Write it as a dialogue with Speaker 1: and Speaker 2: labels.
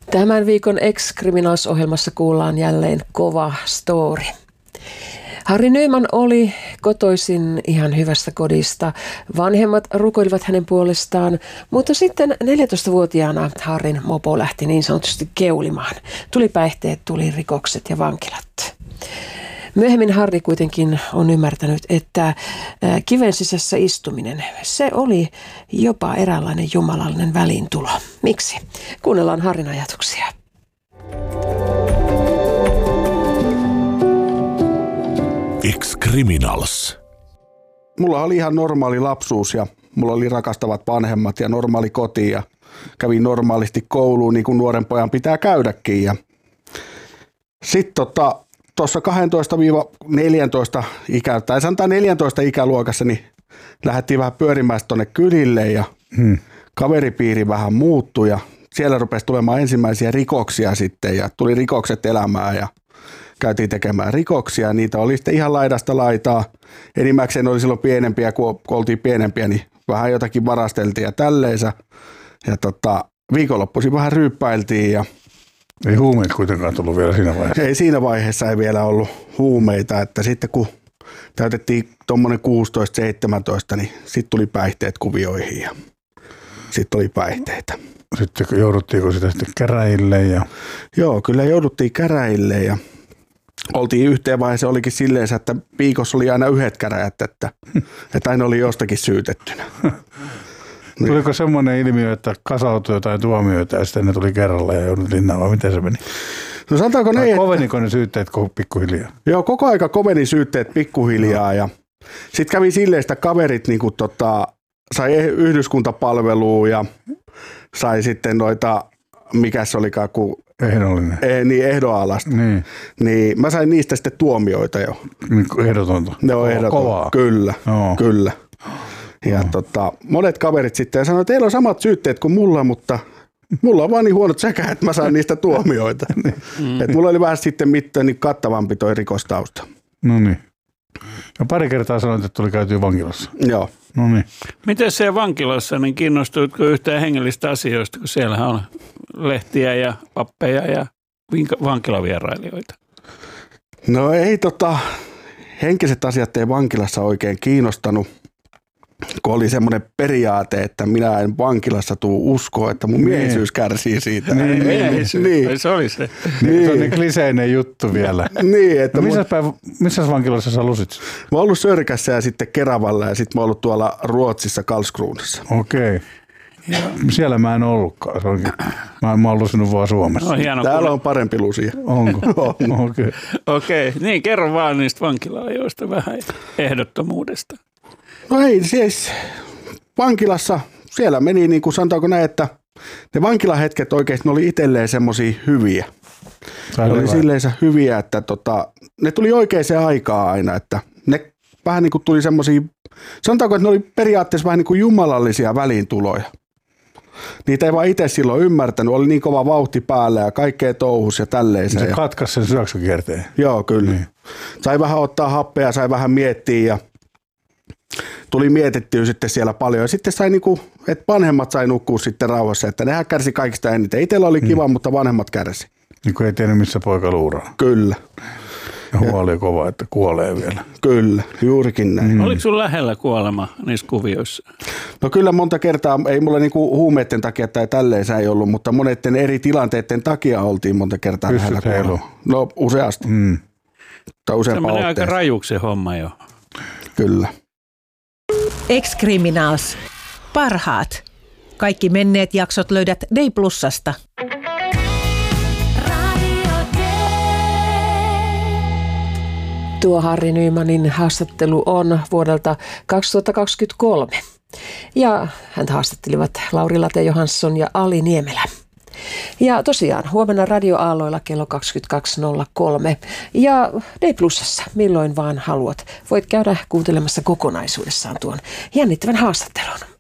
Speaker 1: Tämän viikon Ex-Criminals-ohjelmassa kuullaan jälleen kova story. Harry Nyman oli kotoisin ihan hyvästä kodista. Vanhemmat rukoilivat hänen puolestaan, mutta sitten 14-vuotiaana Harryn mopo lähti niin sanotusti keulimaan. Tuli päihteet, tuli rikokset ja vankilat. Myöhemmin Harry kuitenkin on ymmärtänyt, että kiven sisässä istuminen, se oli jopa eräänlainen jumalallinen väliintulo. Miksi? Kuunnellaan Harryn ajatuksia.
Speaker 2: Ex-Criminals.
Speaker 3: Mulla oli ihan normaali lapsuus ja mulla oli rakastavat vanhemmat ja normaali koti ja kävin normaalisti kouluun niin kuin nuoren pojan pitää käydäkin. Ja sitten tuossa 12-14 tai sanotaan 14 ikäluokassa niin lähdettiin vähän pyörimään tuonne kylille ja kaveripiiri vähän muuttui ja siellä rupesi tulemaan ensimmäisiä rikoksia sitten ja tuli rikokset elämään ja käytiin tekemään rikoksia. Niitä oli sitten ihan laidasta laitaa. Enimmäkseen oli silloin pienempiä, kun oltiin pienempiä, niin vähän jotakin varasteltiin ja tälleensä. Ja viikonloppuisin vähän ryyppäiltiin. Ja
Speaker 4: ei huumeita kuitenkaan tullut vielä siinä vaiheessa.
Speaker 3: Ei siinä vaiheessa ei vielä ollut huumeita. Että sitten kun täytettiin tuommoinen 16-17, niin sitten tuli päihteet kuvioihin ja sitten oli päihteitä.
Speaker 4: Sitten jouduttiinko sitä sitten käräjille?
Speaker 3: Joo, kyllä jouduttiin käräjille ja oltiin yhteen vaiheessa olikin silleen, että viikossa oli aina yhdet käräjät, että aina oli jostakin syytettynä.
Speaker 4: Tuliko semmoinen ilmiö, että kasautui jotain tuomioita ja sitten ne tuli kerralla ja joudut linnaan, vai miten se meni?
Speaker 3: No sanotaanko ne,
Speaker 4: koveniko ne syytteet pikkuhiljaa?
Speaker 3: Joo, koko aika koveni syytteet pikkuhiljaa ja sitten kävi silleen, että kaverit niin kuin, sai yhdyskuntapalvelua ja sai sitten noita, mikä se olikaan, kun ehdonalaista. Niin mä sain niistä sitten tuomioita jo.
Speaker 4: Ehdotonta?
Speaker 3: Ne on ehdotonta.
Speaker 4: Kovaa?
Speaker 3: Kyllä. Ja monet kaverit sitten sanoivat, että teillä on samat syytteet kuin mulla, mutta mulla on vaan niin huonot säkä, että mä sain niistä tuomioita. Et mulla oli vähän sitten niin kattavampi toi rikostausta.
Speaker 4: No niin. Ja pari kertaa sanoit, että tuli käytyä vankilassa.
Speaker 3: Joo.
Speaker 4: No niin.
Speaker 5: Miten se vankilassa, niin kiinnostuitko yhtään hengellistä asioista, kun siellähän on lehtiä ja pappeja ja vankilavierailijoita?
Speaker 3: No ei henkiset asiat ei vankilassa oikein kiinnostanut, kun oli semmoinen periaate, että minä en vankilassa tuu uskoa, että mun miehisyys kärsii siitä.
Speaker 5: Niin. Se oli se.
Speaker 4: Niin. Se on niin kliseinen juttu vielä.
Speaker 3: Niin, että
Speaker 4: missä vankilassa sä lusit?
Speaker 3: Mä oon ollut Sörkässä ja sitten Keravalla ja sitten mä oon ollut tuolla Ruotsissa Karlskronassa.
Speaker 4: Okei. Siellä mä en ollutkaan. Mä oon lusinut vaan Suomessa.
Speaker 5: No,
Speaker 3: täällä on parempi lusia.
Speaker 4: Onko?
Speaker 3: On.
Speaker 5: Okei. Niin kerro vaan niistä vankila-ajoista vähän ehdottomuudesta.
Speaker 3: No ei, siis vankilassa siellä meni niin kuin sanotaanko näin, että ne vankilahetket oikeasti ne oli itselleen semmosia hyviä. Ne oli silleensä hyviä, että ne tuli oikeaan aikaan aina, että ne vähän niin kuin tuli semmosia, sanotaanko, että ne oli periaatteessa vähän niin kuin jumalallisia väliintuloja. Niitä ei vaan itse silloin ymmärtänyt, oli niin kova vauhti päällä ja kaikkea touhus ja tälleensä.
Speaker 4: Se katkaisi sen syöksykierteen.
Speaker 3: Joo, kyllä. Niin. Sai vähän ottaa happea, sai vähän miettiä ja tuli mietittyä sitten siellä paljon. Ja sitten sai niinku, että vanhemmat sai nukkua sitten rauhassa, että nehän kärsi kaikista eniten. Itsellä oli kiva, mutta vanhemmat kärsi.
Speaker 4: Niin kuin ei tiedä, missä poika luuraa.
Speaker 3: Kyllä.
Speaker 4: Ja huoli kova, että kuolee vielä.
Speaker 3: Kyllä, juurikin näin.
Speaker 5: Oliko sun lähellä kuolema niissä kuvioissa?
Speaker 3: No kyllä monta kertaa, ei mulla niinku huumeiden takia tai tälleensä ei ollut, mutta monetten eri tilanteiden takia oltiin monta kertaa lähellä kuolema. No useasti. Tai useampaa
Speaker 5: otteeseen. Aika rajuksi se homma jo.
Speaker 3: Kyllä.
Speaker 6: Ex-Criminals. Parhaat. Kaikki menneet jaksot löydät Day Plusasta.
Speaker 1: Tuo Harry Nymanin haastattelu on vuodelta 2023. Ja häntä haastattelivat Lauri Late-Johansson ja Ali Niemelä. Ja tosiaan huomenna radioaalloilla kello 22.03 ja Day Plusassa milloin vaan haluat. Voit käydä kuuntelemassa kokonaisuudessaan tuon jännittävän haastattelun.